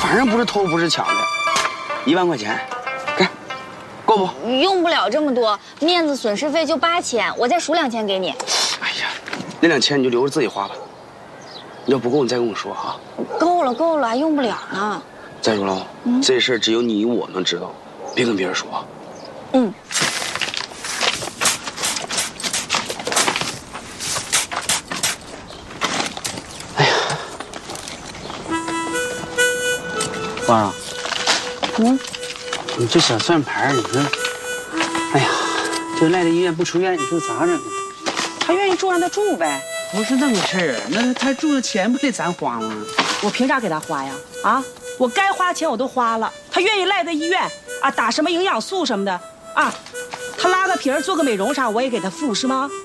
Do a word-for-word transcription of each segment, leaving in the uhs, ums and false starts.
反正不是偷不是抢的，一万块钱，给，够不？ 用不了这么多，面子损失费就八千，我再数两千给你。 哎呀，那两千你就留着自己花吧，要不够你再跟我说哈。 够了够了，还用不了呢。 再说了，嗯、这事只有你我能知道，别跟别人说。 嗯。 花啊， 嗯， 你这小算盘，你说，哎呀，这赖在医院不出院，你说咋整啊？ 他愿意住让他住呗。 不是那回事儿，那他住的钱不得咱花吗？ 我凭啥给他花呀？啊，我该花钱我都花了。他愿意赖在医院啊，打什么营养素什么的啊，他拉个皮儿做个美容啥，我也给他付是吗？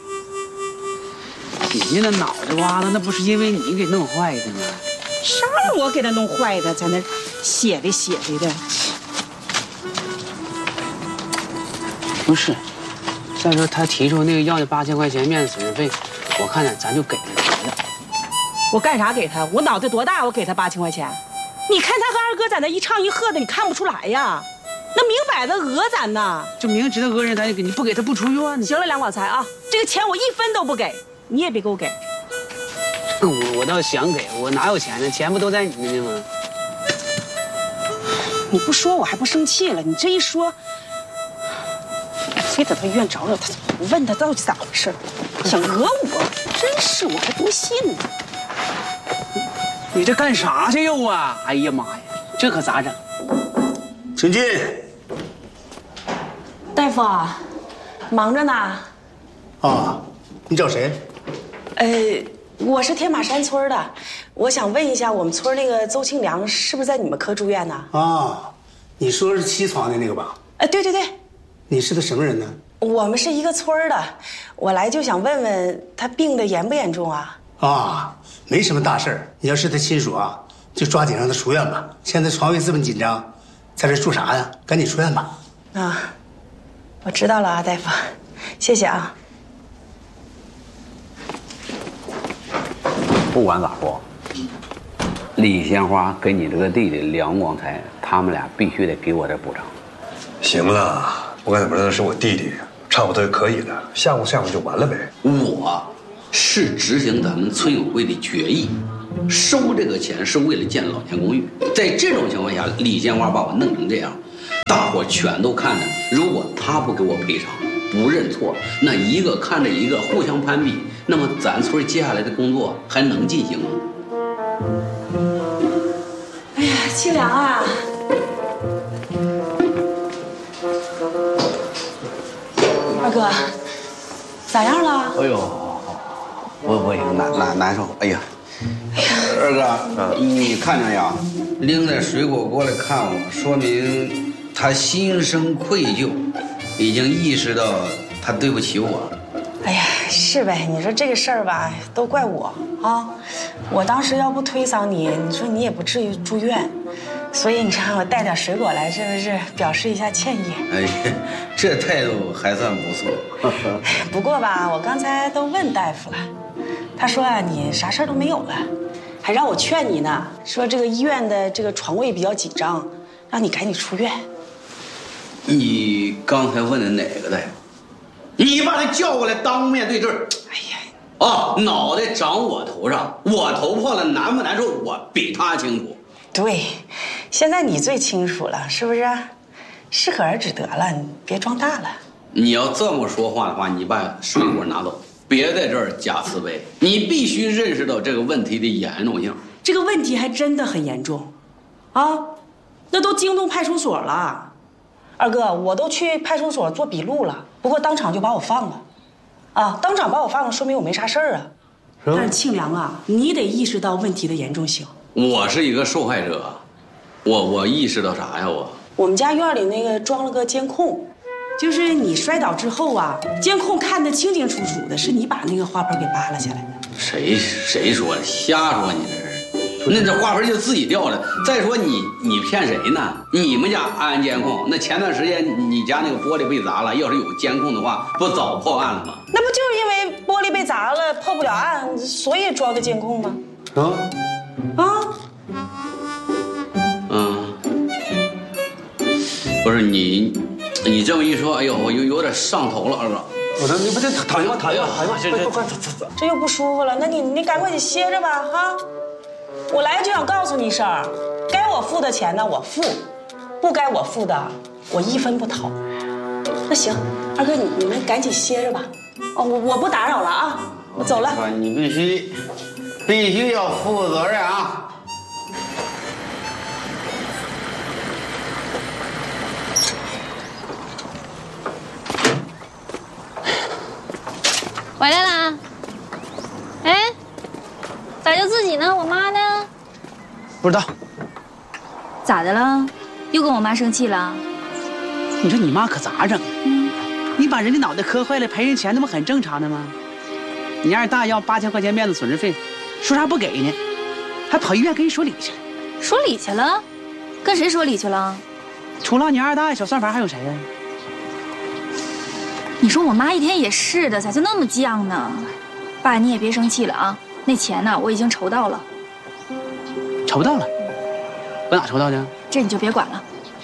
人家那脑袋瓜子，那不是因为你给弄坏的吗？ 啥让我给他弄坏的，在那写的写的的。 不是，再说他提出那个要那八千块钱面子损失费，我看着咱就给他得了。 我干啥给他？我脑袋多大？我给他八千块钱？你看他和二哥在那一唱一和的，你看不出来呀？那明摆着讹咱呢！ 就明知道讹人，咱就给你不给他不出院。 行了，梁广才啊，这个钱我一分都不给，你也别给我给。 我我倒想给，我哪有钱呢？钱不都在你那呢吗？ 你不说我还不生气了，你这一说，非得到医院找找他，问他到底咋回事，想讹我，真是我还不信呢。 你这干啥去又啊？哎呀妈呀，这可咋整？ 请进。 大夫，忙着呢。 啊，你找谁？ 呃。我是天马山村的，我想问一下，我们村那个邹庆良是不是在你们科住院呢？ 啊，你说是七床的那个吧？ 哎，对对对。 你是个什么人呢？ 我们是一个村的，我来就想问问他病得严不严重啊？ 啊，没什么大事儿。你要是他亲属啊，就抓紧让他出院吧。现在床位这么紧张，在这住啥呀？赶紧出院吧。 啊，我知道了啊，大夫，谢谢啊。 不管咋说，李鲜花跟你这个弟弟梁广才，他们俩必须得给我点补偿。 行了，不管怎么着是我弟弟，差不多就可以了，吓唬吓唬就完了呗。 我是执行咱们村友会的决议，收这个钱是为了建老年公寓。在这种情况下，李鲜花把我弄成这样，大伙全都看着，如果他不给我赔偿，不认错，那一个看着一个互相攀比，那么咱村接下来的工作还能进行吗？ 哎呀，庆良啊，二哥，咋样了？ 哎呦，我我也难难难受。哎呀，二哥，你看见呀？拎着水果过来看我，说明他心生愧疚，已经意识到他对不起我。 哎呀，是呗，你说这个事儿吧，都怪我啊！我当时要不推搡你，你说你也不至于住院，所以你让我带点水果来，是不是表示一下歉意？ 哎呀，这态度还算不错。 不过吧，我刚才都问大夫了，他说啊，你啥事儿都没有了，还让我劝你呢，说这个医院的这个床位比较紧张，让你赶紧出院。 你刚才问的哪个大夫？你把他叫过来当面对质。 哎呀， 啊，脑袋长我头上，我头破了难不难受，我比他清楚。 对，现在你最清楚了，是不是？适可而止得了，你别装大了。 你要这么说话的话，你把水果拿走，别在这儿假慈悲。你必须认识到这个问题的严重性。 这个问题还真的很严重，啊，那都惊动派出所了。二哥，我都去派出所做笔录了，不过当场就把我放了，啊，当场把我放了，说明我没啥事儿啊。但是庆良啊，你得意识到问题的严重性。 我是一个受害者，我我意识到啥呀？我我们家院里那个装了个监控，就是你摔倒之后啊，监控看得清清楚楚的，是你把那个花盆给扒拉下来的。 谁谁说的？瞎说你这是。那这花盆就自己掉了。再说你你骗谁呢？你们家安监控，那前段时间你家那个玻璃被砸了，要是有监控的话，不早破案了吗？ 那不就是因为玻璃被砸了，破不了案，所以装的监控吗？ 啊啊！ 嗯， 不是你，你这么一说，哎呦，我有有点上头了，二哥。 我说你不这躺下吧，躺下吧，躺下吧， 这这快快快走走。 这又不舒服了，那你你赶快去歇着吧，哈！我来就想告诉你一声，该我付的钱呢我付，不该我付的我一分不掏。那行，二哥你你们赶紧歇着吧。哦，我我不打扰了啊，我走了。 你必须必须要负责任啊！ 回来啦！哎，咋就自己呢？我妈呢？ 不知道。 咋的了？又跟我妈生气了？ 你说你妈可咋整？ 嗯， 你把人家脑袋磕坏了，赔人钱，那不很正常的吗？你二大要八千块钱面子损失费，说啥不给呢，还跑医院跟人说理去了。 说理去了？跟谁说理去了？ 除了你二大爷小算盘，还有谁呀？ 你说我妈一天也是的，咋就那么犟呢？爸，你也别生气了啊，那钱呢我已经筹到了。 筹到了？搁哪筹到的？ 这你就别管了。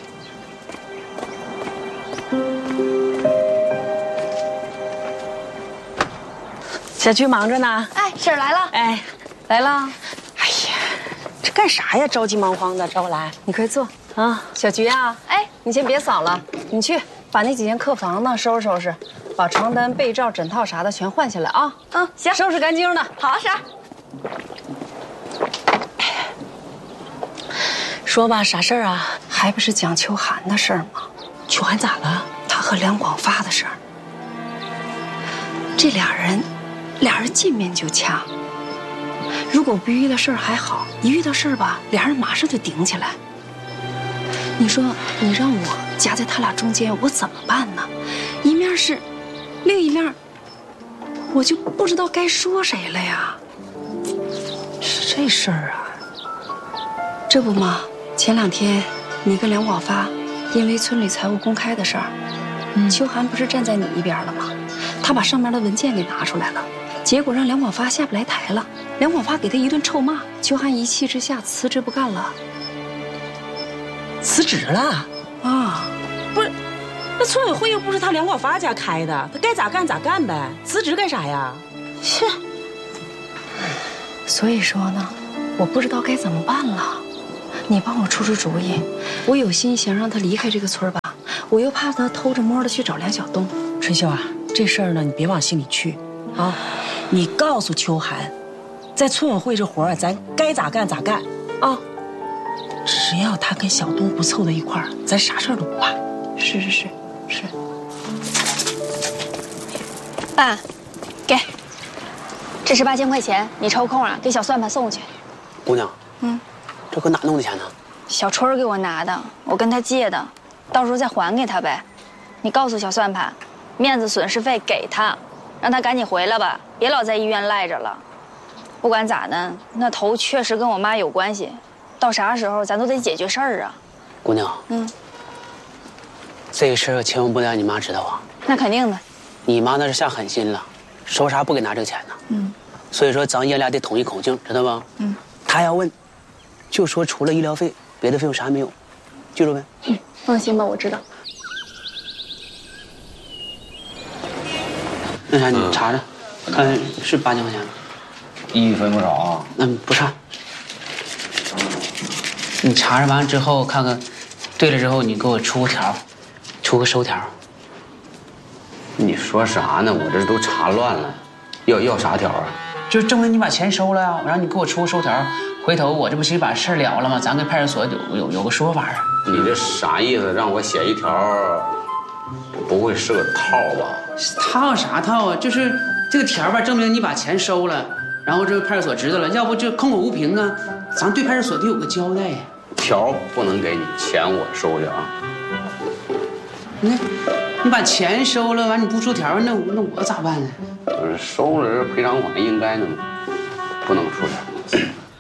小菊忙着呢。 哎，婶儿来了。 哎，来了。哎呀，这干啥呀？着急忙慌的找我来。 你快坐啊， 小菊啊， 哎， 你先别扫了，你去把那几间客房呢收拾收拾，把床单、被罩、枕套啥的全换下来啊。 嗯，行， 收拾干净的。 好，婶儿。 说吧，啥事儿啊？ 还不是讲秋寒的事儿吗？ 秋寒咋了？ 他和梁广发的事儿。这俩人，俩人见面就掐。如果不遇到事儿还好，一遇到事儿吧，俩人马上就顶起来。你说，你让我夹在他俩中间，我怎么办呢？一面是，另一面，我就不知道该说谁了呀。是这事儿啊。这不嘛，前两天你跟梁广发因为村里财务公开的事儿，嗯，秋寒不是站在你一边了吗？他把上面的文件给拿出来了，结果让梁广发下不来台了。梁广发给他一顿臭骂，秋寒一气之下辞职不干了。 辞职了啊？ 不是，那村委会又不是他梁广发家开的，他该咋干咋干呗，辞职干啥呀？是。 所以说呢，我不知道该怎么办了。你帮我出出主意，我有心想让他离开这个村吧，我又怕他偷着摸的去找梁晓东。 春秀啊，这事儿呢，你别往心里去啊，你告诉秋寒，在村委会这活儿咱该咋干咋干啊。只要他跟小东不凑到一块儿，咱啥事儿都不怕。 是是是是。 爸，给，这是八千块钱，你抽空啊给小算盘送去。 姑娘， 嗯。 这搁哪弄的钱呢？ 小春儿给我拿的，我跟他借的，到时候再还给他呗。你告诉小算盘，面子损失费给他，让他赶紧回来吧，别老在医院赖着了。不管咋的，那头确实跟我妈有关系，到啥时候咱都得解决事儿啊。 姑娘， 嗯， 这个事儿千万不能让你妈知道啊。 那肯定的。 你妈那是下狠心了，说啥不给拿这个钱呢。 嗯， 所以说咱爷俩得统一口径，知道吧？ 嗯， 他要问。就说除了医疗费，别的费用啥没有，记住没？ 嗯，放心吧，我知道。 那啥，你查查，看是八千块钱吗？ 一分不少啊。 嗯，不差。你查查完了之后，看看对了之后，你给我出个条，出个收条。 你说啥呢？我这都查乱了，要要啥条啊？ 就是证明你把钱收了呀，然后你给我出个收条。回头我这不是把事儿了了吗？咱跟派出所有有有个说法啊。 你这啥意思？让我写一条，不会是个套吧？ 套啥套啊？就是这个条吧，证明你把钱收了，然后这个派出所知道了，要不就空口无凭啊。咱对派出所得有个交代呀。 条不能给你，钱我收去啊。 你看，你把钱收了，完你不出条，那我那我咋办呢？ 就是收了赔偿款应该的嘛，不能出条。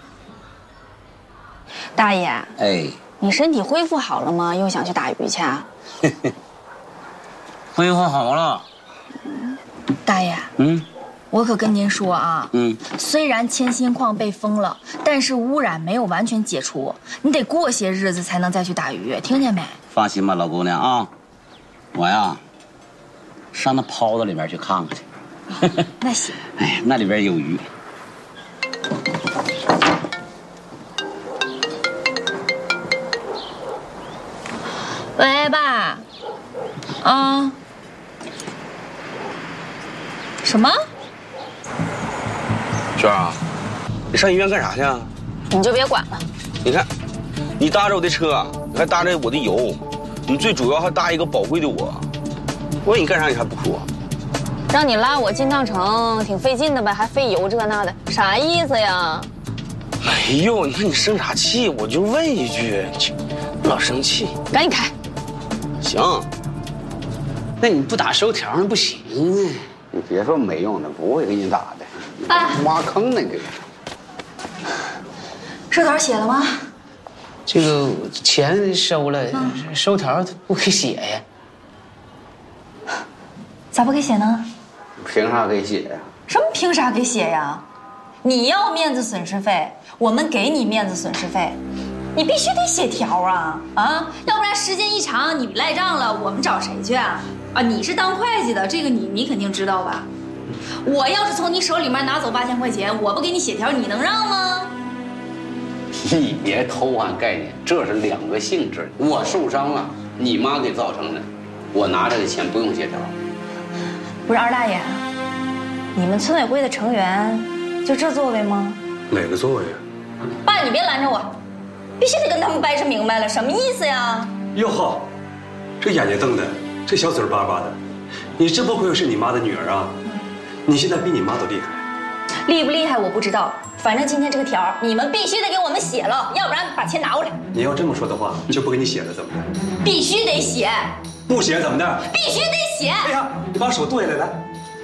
大爷， 哎， 你身体恢复好了吗？又想去打鱼去啊？ 恢复好了。 大爷， 嗯， 我可跟您说啊， 嗯， 虽然千心矿被封了，但是污染没有完全解除，你得过些日子才能再去打鱼，听见没？ 放心吧，老姑娘啊，我呀，上那泡子里边去看看去。 哦、那行。 哎，那里边有鱼。 喂，爸。啊。什么？ 娟儿啊，你上医院干啥去啊？ 你就别管了。 你看，你搭着我的车，你还搭着我的油，你最主要还搭一个宝贵的我。我问你干啥，你还不说？ 让你拉我进趟城，挺费劲的呗，还费油这那的，啥意思呀？ 哎呦，那你生啥气？我就问一句，老生气。 赶紧开。 行。 那你不打收条那不行啊。 你别说没用的，不会给你打的。 爸， 挖坑呢给。 收条写了吗？ 这个钱收了，嗯、收条不给写呀？ 咋不给写呢？ 凭啥给写呀？ 什么凭啥给写呀？你要面子损失费，我们给你面子损失费，你必须得写条啊啊！要不然时间一长，你赖账了，我们找谁去啊？啊，你是当会计的，这个你你肯定知道吧？我要是从你手里面拿走八千块钱，我不给你写条，你能让吗？ 你别偷换概念，这是两个性质。我受伤了，你妈给造成的，我拿这个钱不用写条。 不是二大爷，你们村委会的成员就这座位吗？ 哪个座位啊？ 爸，你别拦着我，必须得跟他们掰扯明白了，什么意思呀？ 哟呵，这眼睛瞪的，这小嘴巴巴的，你真不愧是你妈的女儿啊！你现在比你妈都厉害。 厉不厉害我不知道，反正今天这个条你们必须得给我们写了，要不然把钱拿过来。 你要这么说的话，就不给你写了，怎么的？ 必须得写。 不写怎么的？ 必须得写。 哎呀，你把手剁下来，来。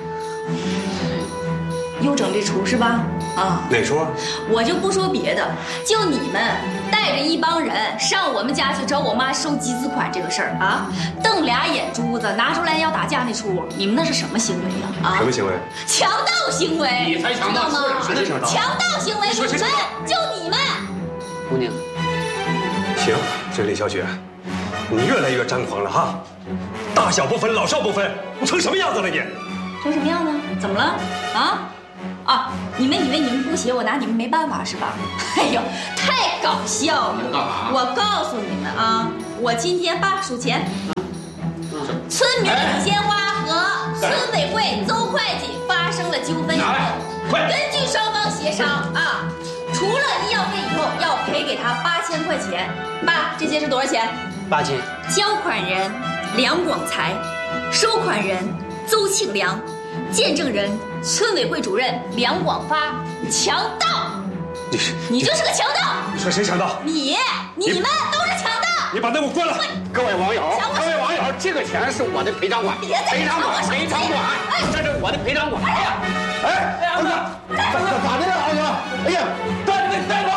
又整这出是吧？啊， 哪出？ 我就不说别的，就你们带着一帮人上我们家去找我妈收集资款这个事儿啊，瞪俩眼珠子拿出来要打架那出，你们那是什么行为呀？啊， 什么行为？ 强盗行为。 你才强盗吗？ 谁强盗？ 强盗行为，你们就你们。 姑娘， 行，这李小雪，你越来越张狂了哈，大小不分，老少不分，你成什么样子了你？ 成什么样呢？怎么了？啊？啊！你们以为你们不写，我拿你们没办法是吧？哎呦，太搞笑了！ 干嘛？ 我告诉你们啊，我今天爸数钱，村民李鲜花和村委会邹会计发生了纠纷以后，根据双方协商啊，除了医药费以后要赔给他八千块钱。爸，这些是多少钱？ 八千。 交款人梁广才，收款人邹庆良，见证人村委会主任梁广发。强盗！ 你是你就是个强盗！ 你说谁强盗？ 你你们都是强盗！ 你把那给我关了！ 各位网友，各位网友，这个钱是我的赔偿款，赔偿款，赔偿款，这是我的赔偿款。哎呀，哎，儿子，咋咋的了，儿子？哎呀，站站站！